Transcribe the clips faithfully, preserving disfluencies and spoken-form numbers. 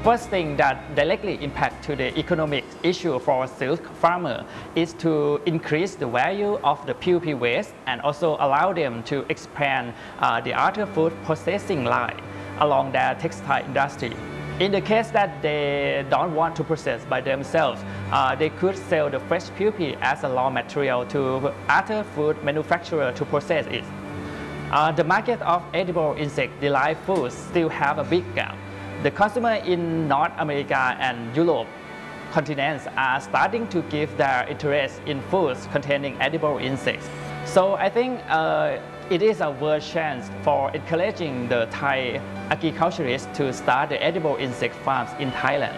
first thing that directly impact to the economic issue for silk farmer is to increase the value of the pupae waste and also allow them to expand uh, the other food processing line along their textile industry. In the case that they don't want to process by themselves, uh, they could sell the fresh pupae as a raw material to other food manufacturers to process it. Uh, the market of edible insect-derived foods still have a big gap. The consumer in North America and Europe continents are starting to give their interest in foods containing edible insects. So I think uh, it is a world chance for encouraging the Thai agriculturists to start the edible insect farms in Thailand.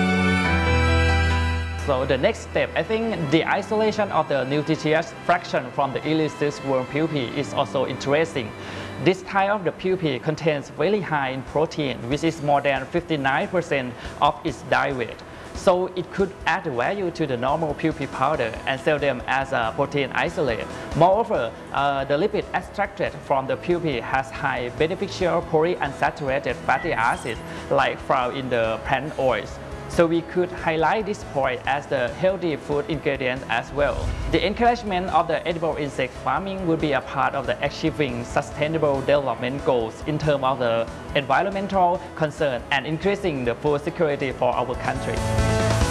So the next step, I think the isolation of the nutritious fraction from the illicit worm pupae is also interesting. This type of the pupae contains very high in protein, which is more than fifty-nine percent of its diet. So it could add value to the normal pupae powder and sell them as a protein isolate. Moreover, uh, the lipid extracted from the pupae has high beneficial polyunsaturated fatty acids like found in the plant oils. So we could highlight this point as the healthy food ingredient as well. The encouragement of the edible insect farming would be a part of the achieving sustainable development goals in terms of the environmental concern and increasing the food security for our country.